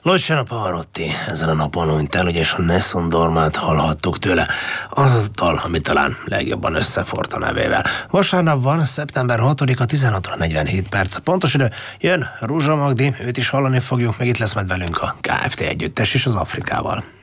Luciano Pavarotti ezen a napon hunyt el, ugyanis a Nessun Dormát hallhattuk tőle. Az a dal, ami talán legjobban összefort a nevével. Vasárnap van, szeptember 6-a, 16:47. Pontos idő. Jön Ruzsa Magdi, őt is hallani fogjuk, meg itt lesz majd velünk a Kft. Együttes is az Afrikával.